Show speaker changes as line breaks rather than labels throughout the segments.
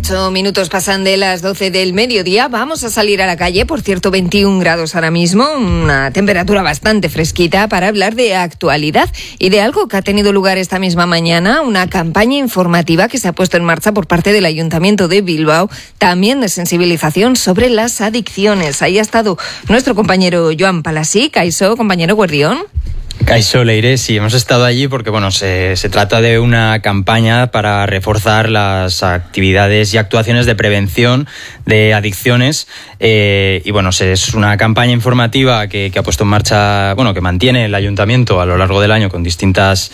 8 minutos pasan de las 12 del mediodía. Vamos a salir a la calle, por cierto, 21 grados ahora mismo, una temperatura bastante fresquita, para hablar de actualidad y de algo que ha tenido lugar esta misma mañana, una campaña informativa que se ha puesto en marcha por parte del Ayuntamiento de Bilbao, también de sensibilización sobre las adicciones. Ahí ha estado nuestro compañero Joan Palasí. Kaixo, compañero, guardión.
Kaixo, Leire, sí, hemos estado allí porque se trata de una campaña para reforzar las actividades y actuaciones de prevención de adicciones es una campaña informativa que ha puesto en marcha, que mantiene el Ayuntamiento a lo largo del año con distintas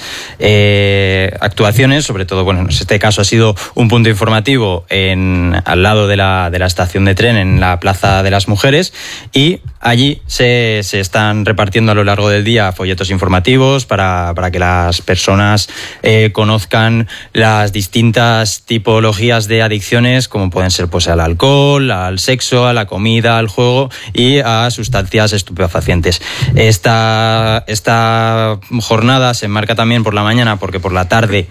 actuaciones, sobre todo, en este caso ha sido un punto informativo al lado de la estación de tren en la Plaza de las Mujeres, y allí se están repartiendo a lo largo del día folletos informativos para que las personas conozcan las distintas tipologías de adicciones, como pueden ser al alcohol, al sexo, a la comida, al juego y a sustancias estupefacientes. Esta jornada se enmarca también por la mañana, porque por la tarde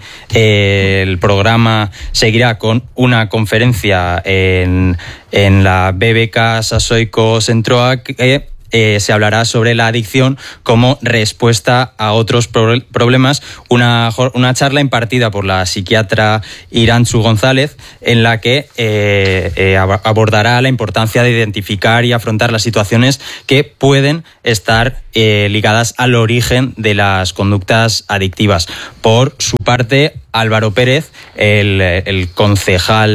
el programa seguirá con una conferencia en la BBK Sasoiko Zentroak. Se hablará sobre la adicción como respuesta a otros problemas, una charla impartida por la psiquiatra Irantzu González, en la que abordará la importancia de identificar y afrontar las situaciones que pueden estar ligadas al origen de las conductas adictivas. Por su parte, Álvaro Pérez, el concejal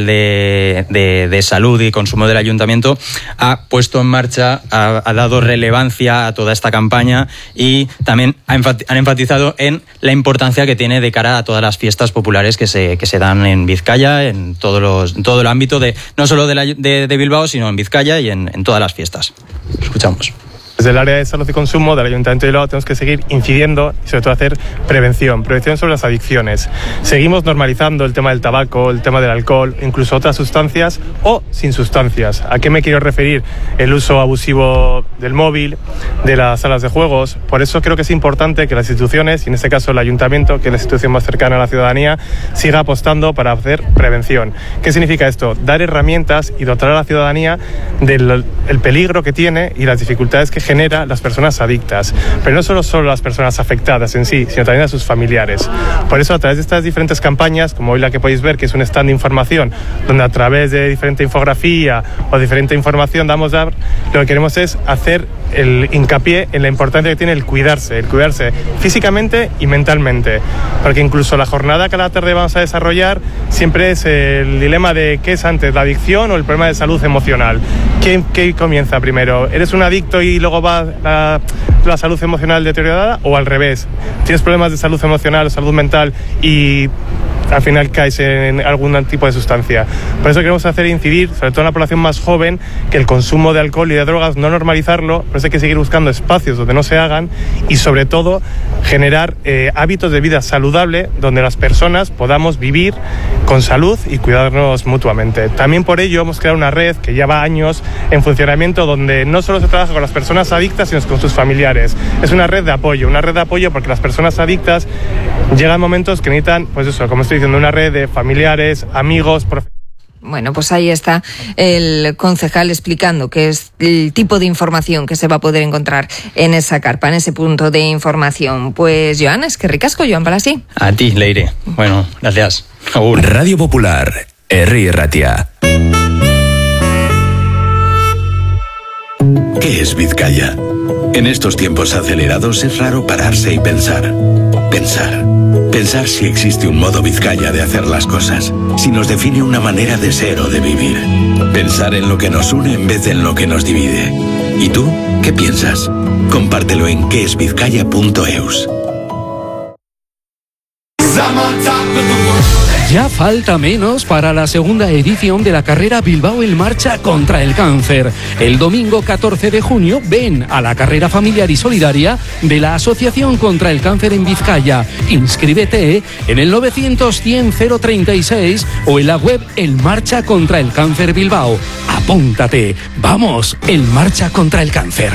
de Salud y Consumo del Ayuntamiento, ha puesto en marcha, ha dado relevancia a toda esta campaña, y también han enfatizado en la importancia que tiene de cara a todas las fiestas populares que se dan en Vizcaya, en todo el ámbito no solo de Bilbao, sino en Vizcaya y en todas las fiestas. Escuchamos.
Desde el área de salud y consumo del Ayuntamiento de Bilbao tenemos que seguir incidiendo y sobre todo hacer prevención sobre las adicciones. Seguimos normalizando el tema del tabaco, el tema del alcohol, incluso otras sustancias o sin sustancias. ¿A qué me quiero referir? El uso abusivo del móvil, de las salas de juegos. Por eso creo que es importante que las instituciones, y en este caso el Ayuntamiento, que es la institución más cercana a la ciudadanía, siga apostando para hacer prevención. ¿Qué significa esto? Dar herramientas y dotar a la ciudadanía del peligro que tiene y las dificultades que genera las personas adictas, pero no solo las personas afectadas en sí, sino también a sus familiares. Por eso, a través de estas diferentes campañas, como hoy la que podéis ver, que es un stand de información, donde a través de diferente infografía o diferente información lo que queremos es hacer el hincapié en la importancia que tiene el cuidarse físicamente y mentalmente, porque incluso la jornada que a la tarde vamos a desarrollar siempre es el dilema de qué es antes, la adicción o el problema de salud emocional. ¿Qué comienza primero? ¿Eres un adicto y luego va la salud emocional deteriorada, o al revés? ¿Tienes problemas de salud emocional o salud mental y al final caes en algún tipo de sustancia? Por eso queremos incidir, sobre todo en la población más joven, que el consumo de alcohol y de drogas, no normalizarlo, por eso hay que seguir buscando espacios donde no se hagan, y sobre todo generar hábitos de vida saludable donde las personas podamos vivir con salud y cuidarnos mutuamente. También por ello hemos creado una red que lleva años en funcionamiento, donde no solo se trabaja con las personas adictas, sino con sus familiares. Es una red de apoyo porque las personas adictas llegan momentos que necesitan, como estoy diciendo, una red de familiares, amigos, profesionales.
Bueno, pues ahí está el concejal explicando qué es el tipo de información que se va a poder encontrar en esa carpa, en ese punto de información. Pues, Joan, es que ricasco, Joan Palasí.
A ti, Leire. Bueno, gracias.
Agur. Radio Popular, Herri Ratia. ¿Qué es Vizcaya? En estos tiempos acelerados es raro pararse y pensar. Pensar si existe un modo Vizcaya de hacer las cosas, si nos define una manera de ser o de vivir. Pensar en lo que nos une en vez de en lo que nos divide. ¿Y tú qué piensas? Compártelo en quesvizcaya.eus.
Ya falta menos para la segunda edición de la carrera Bilbao en Marcha contra el Cáncer. El domingo 14 de junio ven a la carrera familiar y solidaria de la Asociación contra el Cáncer en Vizcaya. Inscríbete en el 900-100-036 o en la web El Marcha contra el Cáncer Bilbao. Apúntate. Vamos, El Marcha contra el Cáncer.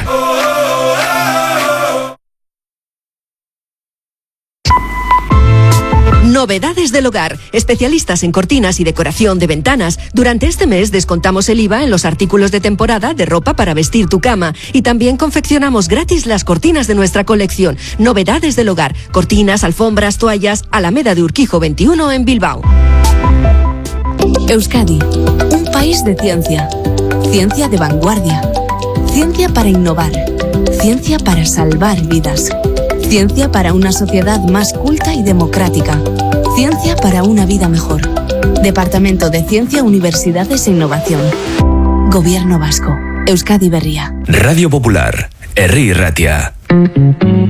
Novedades del hogar. Especialistas en cortinas y decoración de ventanas. Durante este mes descontamos el IVA en los artículos de temporada de ropa para vestir tu cama. Y también confeccionamos gratis las cortinas de nuestra colección. Novedades del hogar. Cortinas, alfombras, toallas. Alameda de Urquijo 21 en Bilbao.
Euskadi, un país de ciencia. Ciencia de vanguardia. Ciencia para innovar. Ciencia para salvar vidas. Ciencia para una sociedad más culta y democrática. Ciencia para una vida mejor. Departamento de Ciencia, Universidades e Innovación. Gobierno Vasco. Euskadi Berria.
Radio Popular. Herri Ratia.